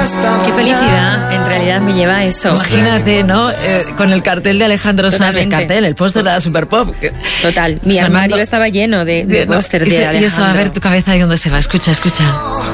Qué felicidad, en realidad me lleva a eso. Imagínate, ¿no? Con el cartel de Alejandro Sanz, el cartel, el póster de la Super Pop. Total, mi armario estaba lleno de póster de Alejandro. Y estaba a ver tu cabeza ahí donde se va. Escucha.